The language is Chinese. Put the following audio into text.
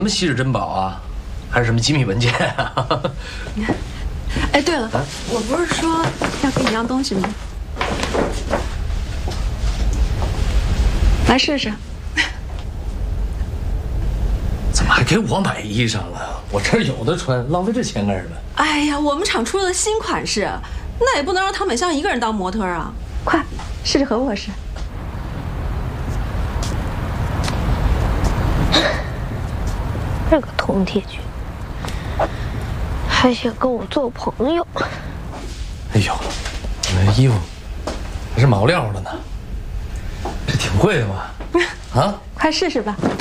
什么稀世珍宝啊，还是什么机密文件啊？ 哎，对了，我不是说要给你样东西吗？来试试。 怎么还给我买衣裳了？我这儿有的穿，浪费这钱干什么？ 哎呀，我们厂出了的新款式，那也不能让唐美香一个人当模特啊！快，试着和我试。 这个铜铁军还想跟我做朋友。 哎呦，你这衣服还是毛料的呢，这挺贵的吧？啊， 快试试吧。